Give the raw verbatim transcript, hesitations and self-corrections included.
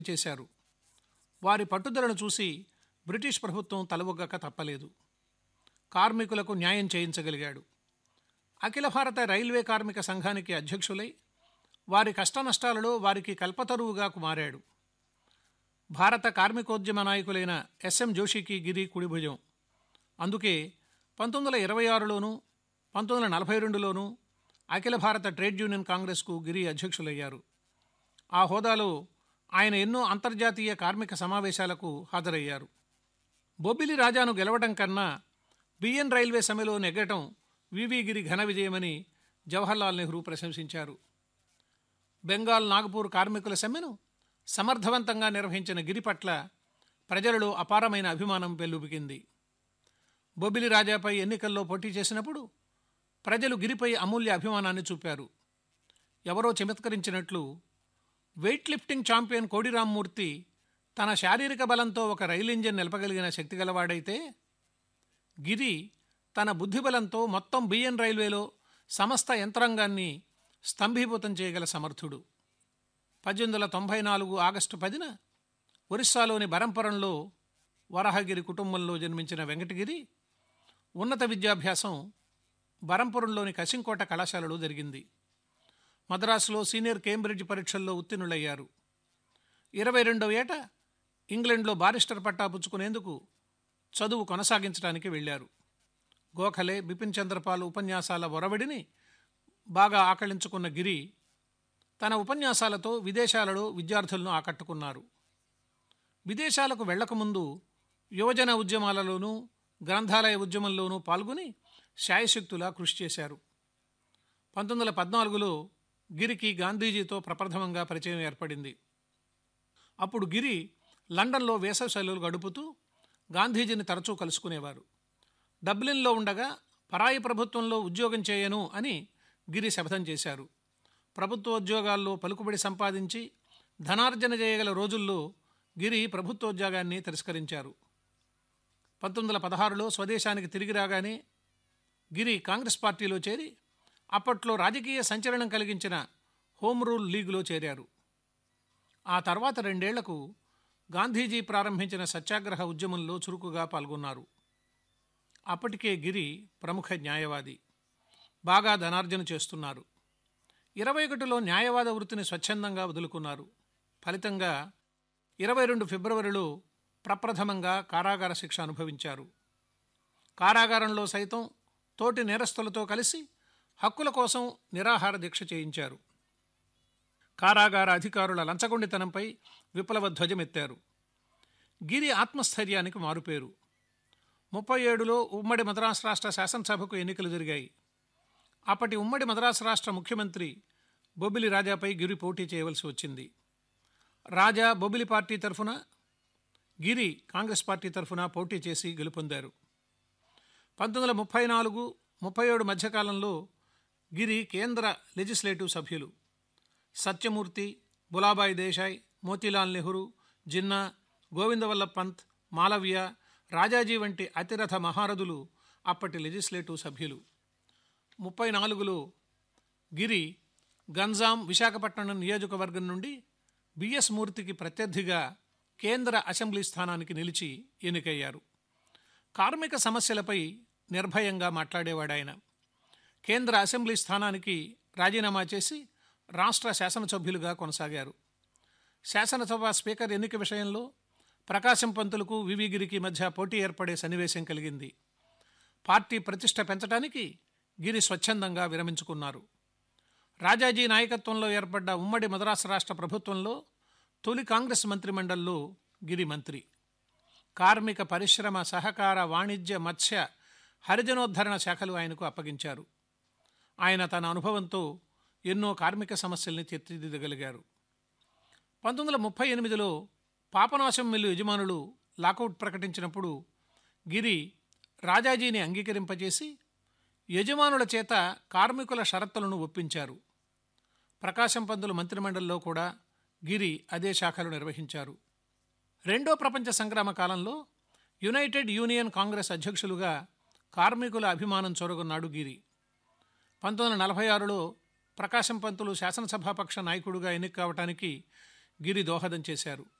చేశారు. వారి పట్టుదలను చూసి బ్రిటిష్ ప్రభుత్వం తలవొగ్గక తప్పలేదు. కార్మికులకు న్యాయం చేయించగలిగాడు. అఖిల భారత రైల్వే కార్మిక సంఘానికి అధ్యక్షులై వారి కష్టనష్టాలలో వారికి కల్పతరువుగా మారాడు. భారత కార్మికోద్యమ నాయకులైన ఎస్ఎం జోషికి గిరి కుడిభుజం. అందుకే పంతొమ్మిది వందల ఇరవై ఆరులోనూ పంతొమ్మిది వందల నలభై రెండులోనూ అఖిల భారత ట్రేడ్ యూనియన్ కాంగ్రెస్కు గిరి అధ్యక్షులయ్యారు. ఆ హోదాలో ఆయన ఎన్నో అంతర్జాతీయ కార్మిక సమావేశాలకు హాజరయ్యారు. బొబ్బిలి రాజాను గెలవడం కన్నా బిఎన్ రైల్వే సమ్మెలో నెగ్గటం వివి గిరి ఘన విజయమని జవహర్లాల్ నెహ్రూ ప్రశంసించారు. బెంగాల్ నాగపూర్ కార్మికుల సమ్మెను సమర్థవంతంగా నిర్వహించిన గిరి పట్ల ప్రజలలో అపారమైన అభిమానం పెల్లుబికింది. బొబ్బిలి రాజాపై ఎన్నికల్లో పోటీ చేసినప్పుడు ప్రజలు గిరిపై అమూల్య అభిమానాన్ని చూపారు. ఎవరో చమత్కరించినట్లు వెయిట్ లిఫ్టింగ్ ఛాంపియన్ కోడిరామ్మూర్తి తన శారీరక బలంతో ఒక రైలు ఇంజిన్ నిలపగలిగిన శక్తి గలవాడైతే, గిరి తన బుద్ధిబలంతో మొత్తం బిఎన్ రైల్వేలో సమస్త యంత్రాంగాన్ని స్తంభీభూతం చేయగల సమర్థుడు. పద్దెనిమిది వందల తొంభై నాలుగు ఆగస్టు పదిన ఒరిస్సాలోని బరంపురంలో వరాహగిరి కుటుంబంలో జన్మించిన వెంకటగిరి ఉన్నత విద్యాభ్యాసం బరంపురంలోని కసింకోట కళాశాలలో జరిగింది. మద్రాసులో సీనియర్ కేంబ్రిడ్జ్ పరీక్షల్లో ఉత్తీర్ణులయ్యారు. ఇరవై రెండవ ఏట ఇంగ్లండ్లో బారిస్టర్ పట్టా పుచ్చుకునేందుకు చదువు కొనసాగించడానికి వెళ్ళారు. గోఖలే, బిపిన్ చంద్రపాల్ ఉపన్యాసాల ఒరవడిని బాగా ఆకళించుకున్న గిరి తన ఉపన్యాసాలతో విదేశాలలో విద్యార్థులను ఆకట్టుకున్నారు. విదేశాలకు వెళ్లకముందు యువజన ఉద్యమాలలోనూ గ్రంథాలయ ఉద్యమంలోనూ పాల్గొని శాయశక్తులా కృషి చేశారు. పంతొమ్మిది వందల పద్నాలుగులో గిరికి గాంధీజీతో ప్రప్రథమంగా పరిచయం ఏర్పడింది. అప్పుడు గిరి లండన్లో వేసవి సెలవులు గడుపుతూ గాంధీజీని తరచూ కలుసుకునేవారు. డబ్లిన్లో ఉండగా పరాయి ప్రభుత్వంలో ఉద్యోగం చేయను అని గిరి శపథం చేశారు. ప్రభుత్వోద్యోగాల్లో పలుకుబడి సంపాదించి ధనార్జన చేయగల రోజుల్లో గిరి ప్రభుత్వోద్యోగాన్ని తిరస్కరించారు. పంతొమ్మిది వందల పదహారులో స్వదేశానికి తిరిగి రాగానే గిరి కాంగ్రెస్ పార్టీలో చేరి అప్పట్లో రాజకీయ సంచలనం కలిగించిన హోమ్ రూల్ లీగ్లో చేరారు. ఆ తర్వాత రెండేళ్లకు గాంధీజీ ప్రారంభించిన సత్యాగ్రహ ఉద్యమంలో చురుకుగా పాల్గొన్నారు. అప్పటికే గిరి ప్రముఖ న్యాయవాది, బాగా ధనార్జన చేస్తున్నారు. ఇరవై ఒకటిలో న్యాయవాద వృత్తిని స్వచ్ఛందంగా వదులుకున్నారు. ఫలితంగా ఇరవై రెండు ఫిబ్రవరిలో ప్రప్రథమంగా కారాగార శిక్ష అనుభవించారు. కారాగారంలో సైతం తోటి నేరస్తులతో కలిసి హక్కుల కోసం నిరాహార దీక్ష చేయించారు. కారాగార అధికారుల లంచగొండితనంపై విప్లవ ధ్వజమెత్తారు. గిరి ఆత్మస్థైర్యానికి మారుపేరు. ముప్పై ఏడులో ఉమ్మడి మద్రాసు రాష్ట్ర శాసనసభకు ఎన్నికలు జరిగాయి. అప్పటి ఉమ్మడి మద్రాసు రాష్ట్ర ముఖ్యమంత్రి బొబ్బిలి రాజాపై గిరి పోటీ చేయవలసి వచ్చింది. రాజా బొబ్బిలి పార్టీ తరఫున, గిరి కాంగ్రెస్ పార్టీ తరఫున పోటీ చేసి గెలుపొందారు. పంతొమ్మిది వందల ముప్పై నాలుగు ముప్పై ఏడు మధ్యకాలంలో గిరి కేంద్ర లెజిస్లేటివ్ సభ్యులు. సత్యమూర్తి, బులాబాయి దేశాయ్, మోతీలాల్ నెహ్రూ, జిన్నా, గోవిందవల్లభ్ పంత్, మాలవ్య, రాజాజీ వంటి అతిరథ మహారథులు అప్పటి లెజిస్లేటివ్ సభ్యులు. ముప్పై నాలుగులో గిరి గంజాం విశాఖపట్నం నియోజకవర్గం నుండి బిఎస్ మూర్తికి ప్రత్యర్థిగా కేంద్ర అసెంబ్లీ స్థానానికి నిలిచి ఎన్నికయ్యారు. కార్మిక సమస్యలపై నిర్భయంగా మాట్లాడేవాడాయన. కేంద్ర అసెంబ్లీ స్థానానికి రాజీనామా చేసి రాష్ట్ర శాసనసభ్యులుగా కొనసాగారు. శాసనసభ స్పీకర్ ఎన్నిక విషయంలో ప్రకాశం పంతులకు వివి గిరికి మధ్య పోటీ ఏర్పడే సన్నివేశం కలిగింది. పార్టీ ప్రతిష్ట పెంచడానికి గిరి స్వచ్ఛందంగా విరమించుకున్నారు. రాజాజీ నాయకత్వంలో ఏర్పడ్డ ఉమ్మడి మద్రాసు రాష్ట్ర ప్రభుత్వంలో తొలి కాంగ్రెస్ మంత్రిమండలిలో గిరి మంత్రి. కార్మిక, పరిశ్రమ, సహకార, వాణిజ్య, మత్స్య, హరిజనోద్ధరణ శాఖలు ఆయనకు అప్పగించారు. ఆయన తన అనుభవంతో ఎన్నో కార్మిక సమస్యల్ని తీర్చిదిద్దగలిగారు. పంతొమ్మిది వందల ముప్పై ఎనిమిదిలో పాపనాశం మిల్లు యజమానులు లాకౌట్ ప్రకటించినప్పుడు గిరి రాజాజీని అంగీకరింపజేసి యజమానుల చేత కార్మికుల షరతులను ఒప్పించారు. ప్రకాశం పంతులు మంత్రిమండలిలో కూడా గిరి అదే శాఖలు నిర్వహించారు. రెండో ప్రపంచ సంగ్రామ కాలంలో యునైటెడ్ యూనియన్ కాంగ్రెస్ అధ్యక్షులుగా కార్మికుల అభిమానం చొరగొన్నాడు గిరి. పంతొమ్మిది వందల నలభై ఆరులో ప్రకాశం పంతులు శాసనసభాపక్ష నాయకుడిగా ఎన్నిక కావటానికి గిరి దోహదం చేశారు.